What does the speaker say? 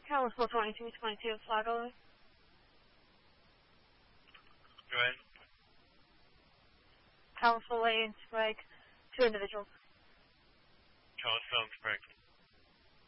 Council 2222, flag only. Go ahead. Council Lane, Sprague, 2 individuals. Charles Film, Sprague.